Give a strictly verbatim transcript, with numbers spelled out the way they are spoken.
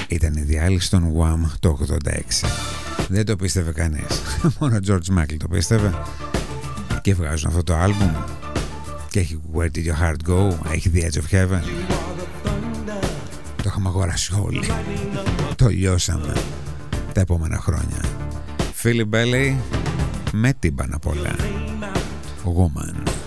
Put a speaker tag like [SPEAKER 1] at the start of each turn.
[SPEAKER 1] Ήταν η διάλυση των Wham το ογδόντα έξι. Δεν το πίστευε κανείς. Μόνο ο George Michael το πίστευε. Και βγάζουν αυτό το άλμπουμ. Και έχει Where Did Your Heart Go, έχει The Edge of Heaven. Το είχαμε αγοράσει όλοι. Το λιώσαμε τα επόμενα χρόνια. Philip Bailey με τύμπανα πολλά. Woman.